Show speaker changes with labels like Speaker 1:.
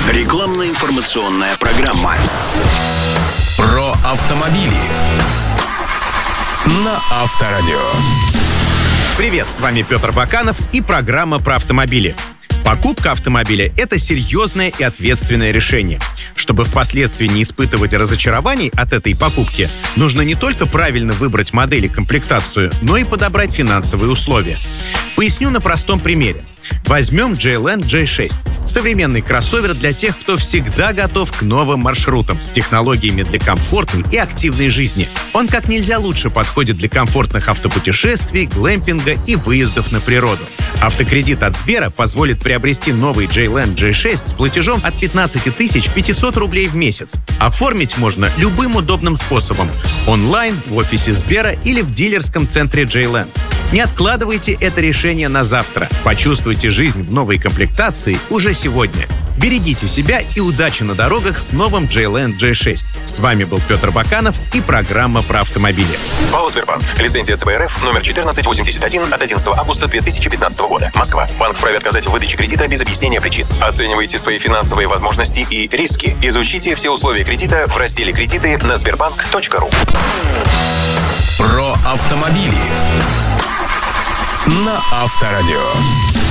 Speaker 1: Рекламно-информационная программа.
Speaker 2: Про автомобили на Авторадио.
Speaker 3: Привет, с вами Петр Баканов и программа про автомобили. Покупка автомобиля – это серьезное и ответственное решение. Чтобы впоследствии не испытывать разочарований от этой покупки, нужно не только правильно выбрать модель и комплектацию, но и подобрать финансовые условия. Поясню на простом примере. Возьмем JLN J6. Современный кроссовер для тех, кто всегда готов к новым маршрутам с технологиями для комфортной и активной жизни. Он как нельзя лучше подходит для комфортных автопутешествий, глэмпинга и выездов на природу. Автокредит от Сбера позволит приобрести новый JLN J6 с платежом от 15 500 рублей в месяц. Оформить можно любым удобным способом – онлайн, в офисе Сбера или в дилерском центре JLN. Не откладывайте это решение на завтра. Почувствуйте жизнь в новой комплектации уже сегодня. Берегите себя и удачи на дорогах с новым JLN J6. С вами был Петр Баканов и программа про автомобили.
Speaker 4: ПАО «Сбербанк». Лицензия ЦБ РФ номер 1481 от 11 августа 2015 года. Москва. Банк вправе отказать в выдаче кредита без объяснения причин. Оценивайте свои финансовые возможности и риски. Изучите все условия кредита в разделе «Кредиты» на sberbank.ru.
Speaker 2: Про автомобили на Авторадио.